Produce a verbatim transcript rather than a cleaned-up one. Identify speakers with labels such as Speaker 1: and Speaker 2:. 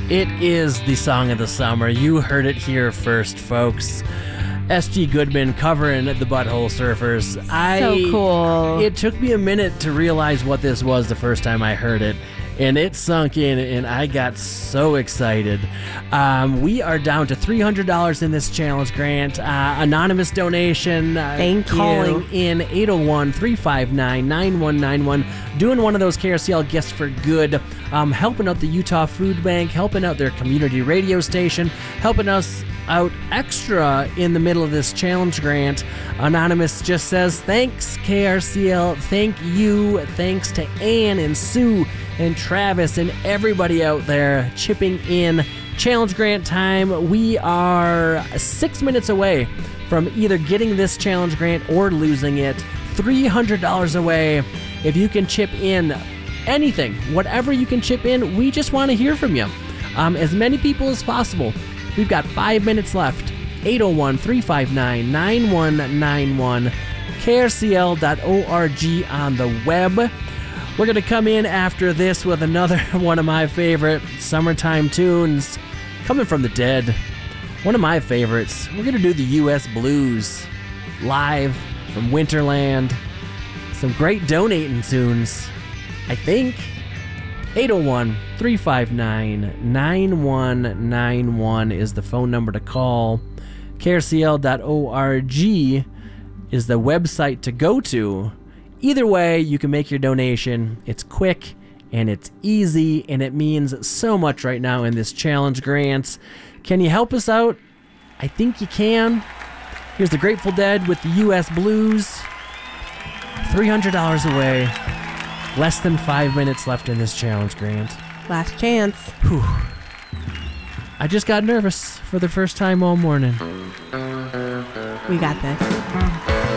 Speaker 1: It is the song of the summer. You heard it here first, folks. S G Goodman covering the Butthole Surfers. I,
Speaker 2: so cool.
Speaker 1: It took me a minute to realize what this was the first time I heard it, and it sunk in, and I got so excited. Um, we are down to three hundred dollars in this challenge, Grant. Uh, anonymous donation. Uh,
Speaker 2: Thank
Speaker 1: calling
Speaker 2: you.
Speaker 1: in eight oh one, three five nine, nine one nine one. Doing one of those K R C L Gifts for Good. Um, helping out the Utah Food Bank, helping out their community radio station, helping us out extra in the middle of this challenge, Grant. Anonymous just says, thanks, K R C L. Thank you. Thanks to Ann and Sue and Travis and everybody out there chipping in. Challenge Grant time. We are six minutes away from either getting this challenge grant or losing it. three hundred dollars away. If you can chip in anything, whatever you can chip in, we just want to hear from you. Um, as many people as possible. We've got five minutes left. eight oh one, three five nine, nine one nine one. K R C L dot org on the web. We're going to come in after this with another one of my favorite summertime tunes. Coming from the dead. One of my favorites. We're going to do the U S Blues. Live from Winterland. Some great donating tunes, I think. eight oh one, three five nine, nine one nine one is the phone number to call. K R C L dot org is the website to go to. Either way, you can make your donation. It's quick and it's easy, and it means so much right now in this challenge, Grant. Can you help us out? I think you can. Here's the Grateful Dead with the U S Blues. three hundred dollars away. Less than five minutes left in this challenge, Grant.
Speaker 2: Last chance.
Speaker 1: Whew. I just got nervous for the first time all morning.
Speaker 2: We got this.